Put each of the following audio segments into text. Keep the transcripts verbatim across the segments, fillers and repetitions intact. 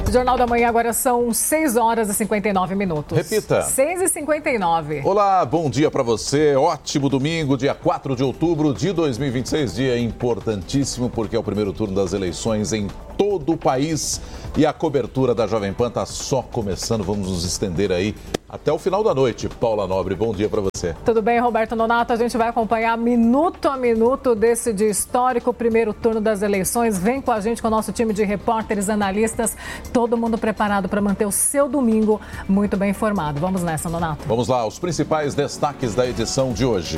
Jornal da Manhã agora são seis horas e cinquenta e nove minutos. Repita. seis e cinquenta e nove. Olá, bom dia para você. Ótimo domingo, dia quatro de outubro de dois mil e vinte e seis. Dia importantíssimo porque é o primeiro turno das eleições em todo o país. E a cobertura da Jovem Pan está só começando. Vamos nos estender aí até o final da noite. Paula Nobre, bom dia para você. Tudo bem, Roberto Nonato? A gente vai acompanhar minuto a minuto desse dia histórico, primeiro turno das eleições. Vem com a gente, com o nosso time de repórteres, analistas, todo mundo preparado para manter o seu domingo muito bem informado. Vamos nessa, Nonato. Vamos lá, os principais destaques da edição de hoje.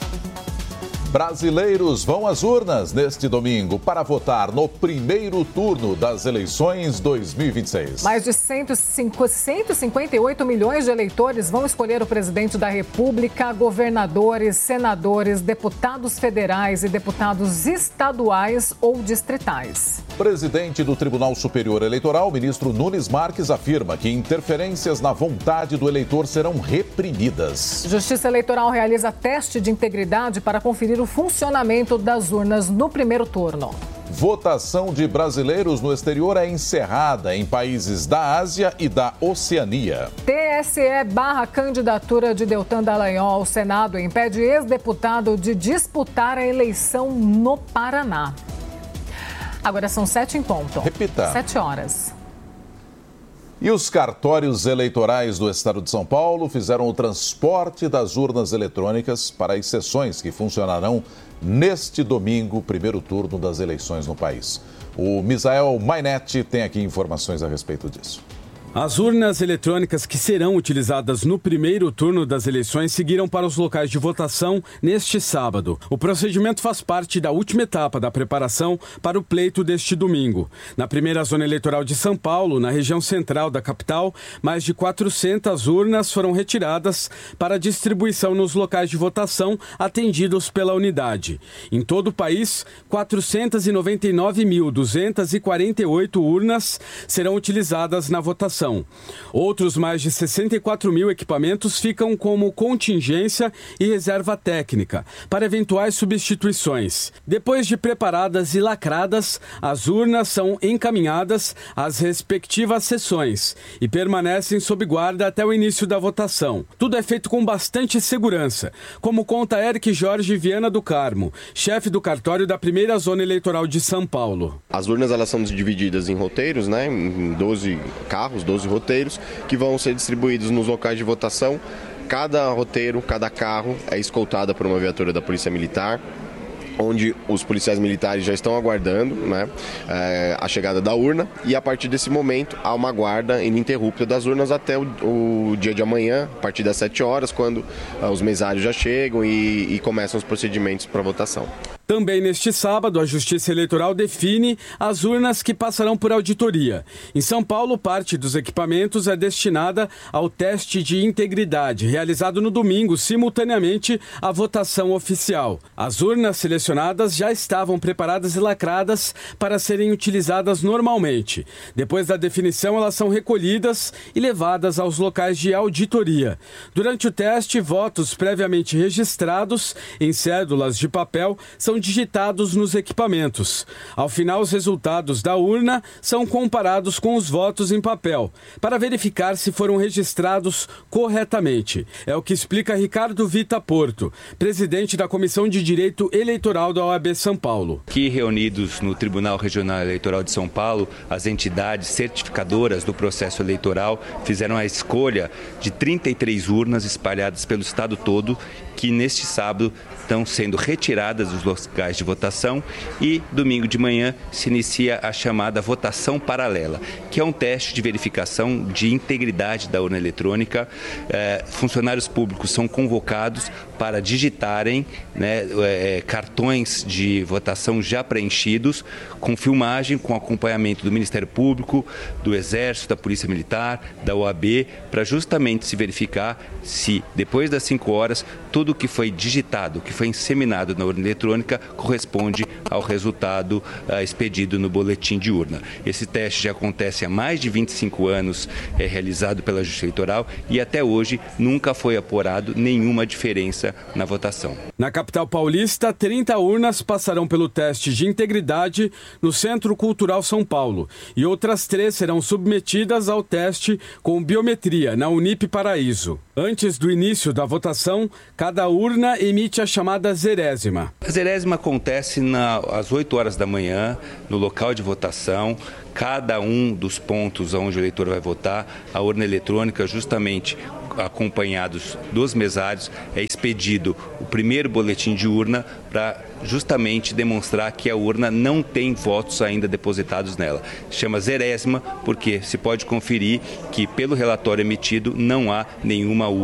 Brasileiros vão às urnas neste domingo para votar no primeiro turno das eleições dois mil e vinte e seis. Mais de cento e cinquenta e oito milhões de eleitores vão escolher o presidente da República, governadores, senadores, deputados federais e deputados estaduais ou distritais. Presidente do Tribunal Superior Eleitoral, ministro Nunes Marques, afirma que interferências na vontade do eleitor serão reprimidas. Justiça Eleitoral realiza teste de integridade para conferir o funcionamento das urnas no primeiro turno. Votação de brasileiros no exterior é encerrada em países da Ásia e da Oceania. T S E barra candidatura de Deltan Dallagnol ao Senado e impede ex-deputado de disputar a eleição no Paraná. Agora são sete em ponto. Repita. Sete horas. E os cartórios eleitorais do estado de São Paulo fizeram o transporte das urnas eletrônicas para as sessões que funcionarão neste domingo, primeiro turno das eleições no país. O Misael Mainetti tem aqui informações a respeito disso. As urnas eletrônicas que serão utilizadas no primeiro turno das eleições seguiram para os locais de votação neste sábado. O procedimento faz parte da última etapa da preparação para o pleito deste domingo. Na primeira zona eleitoral de São Paulo, na região central da capital, mais de quatrocentas urnas foram retiradas para distribuição nos locais de votação atendidos pela unidade. Em todo o país, quatrocentas e noventa e nove mil duzentas e quarenta e oito urnas serão utilizadas na votação. Outros mais de sessenta e quatro mil equipamentos ficam como contingência e reserva técnica para eventuais substituições. Depois de preparadas e lacradas, as urnas são encaminhadas às respectivas sessões e permanecem sob guarda até o início da votação. Tudo é feito com bastante segurança, como conta Eric Jorge Viana do Carmo, chefe do cartório da primeira zona eleitoral de São Paulo. As urnas elas são divididas em roteiros, né, em doze carros, doze roteiros, que vão ser distribuídos nos locais de votação. Cada roteiro, cada carro é escoltado por uma viatura da Polícia Militar, onde os policiais militares já estão aguardando, né, é, a chegada da urna, e a partir desse momento há uma guarda ininterrupta das urnas até o, o dia de amanhã, a partir das sete horas, quando ah, os mesários já chegam e, e começam os procedimentos para votação. Também neste sábado, a Justiça Eleitoral define as urnas que passarão por auditoria. Em São Paulo, parte dos equipamentos é destinada ao teste de integridade, realizado no domingo, simultaneamente à votação oficial. As urnas selecionadas já estavam preparadas e lacradas para serem utilizadas normalmente. Depois da definição, elas são recolhidas e levadas aos locais de auditoria. Durante o teste, votos previamente registrados em cédulas de papel são digitados nos equipamentos. Ao final, os resultados da urna são comparados com os votos em papel, para verificar se foram registrados corretamente. É o que explica Ricardo Vita Porto, presidente da Comissão de Direito Eleitoral da O A B São Paulo. Aqui reunidos no Tribunal Regional Eleitoral de São Paulo, as entidades certificadoras do processo eleitoral fizeram a escolha de trinta e três urnas espalhadas pelo estado todo, que neste sábado estão sendo retiradas dos locais de votação, e domingo de manhã se inicia a chamada votação paralela, que é um teste de verificação de integridade da urna eletrônica. É, funcionários públicos são convocados para digitarem, né, é, cartões de votação já preenchidos, com filmagem, com acompanhamento do Ministério Público, do Exército, da Polícia Militar, da O A B, para justamente se verificar se, depois das cinco horas, tudo que foi digitado, que foi inseminado na urna eletrônica, eletrônica corresponde ao resultado uh, expedido no boletim de urna. Esse teste já acontece há mais de vinte e cinco anos, é realizado pela Justiça Eleitoral e até hoje nunca foi apurado nenhuma diferença na votação. Na capital paulista, trinta urnas passarão pelo teste de integridade no Centro Cultural São Paulo e outras três serão submetidas ao teste com biometria na Unip Paraíso. Antes do início da votação, cada urna emite a chamada zerésima. A zerésima acontece na, às oito horas da manhã, no local de votação. Cada um dos pontos onde o eleitor vai votar, a urna eletrônica, justamente acompanhados dos mesários, é expedido o primeiro boletim de urna para justamente demonstrar que a urna não tem votos ainda depositados nela. Chama zerésima porque se pode conferir que pelo relatório emitido não há nenhuma urna